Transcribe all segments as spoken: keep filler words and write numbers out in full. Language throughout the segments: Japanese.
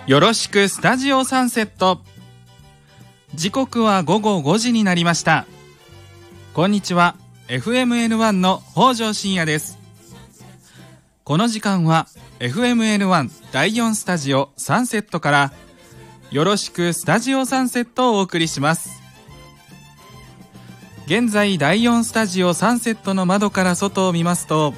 よろしくスタジオサンセット。時刻は午後ごじになりました。こんにちは。 エフエムエヌワン の北条信也です。この時間は エフエムエヌワン だいよんスタジオサンセットからよろしくスタジオサンセットをお送りします。現在だいよんスタジオサンセットの窓から外を見ますと、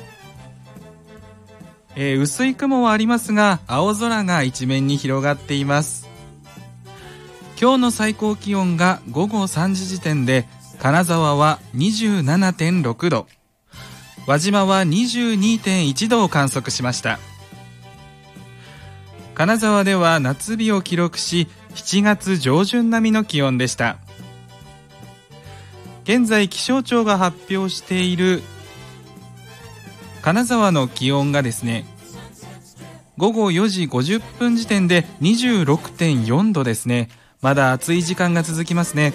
えー、薄い雲はありますが青空が一面に広がっています。今日の最高気温がごごさんじ時点で金沢は にじゅうななてんろくど、輪島は にじゅうにてんいちどを観測しました。金沢では夏日を記録ししちがつ上旬並みの気温でした。現在気象庁が発表している金沢の気温がですね、ごごよじごじゅっぷん時点で にじゅうろくてんよんどですね。まだ暑い時間が続きますね。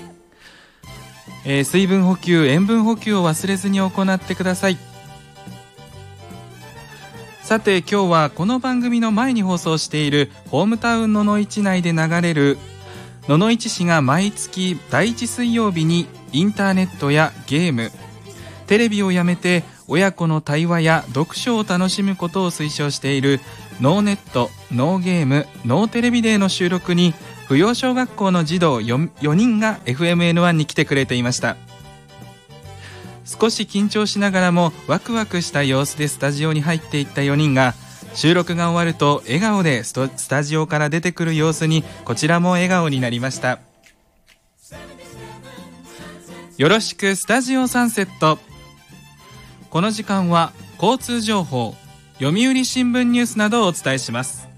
えー、水分補給、塩分補給を忘れずに行ってください。さて今日はこの番組の前に放送しているホームタウン野々市内で流れる野々市市が毎月だいいち水曜日にインターネットやゲーム、テレビをやめて親子の対話や読書を楽しむことを推奨しているノーネット、ノーゲーム、ノーテレビデーの収録に扶養小学校の児童 よ, よにんが エフエムエヌワン に来てくれていました。少し緊張しながらもワクワクした様子でスタジオに入っていったよにんが収録が終わると笑顔でスタジオから出てくる様子にこちらも笑顔になりました。よろしくスタジオサンセット。この時間は交通情報、読売新聞ニュースなどをお伝えします。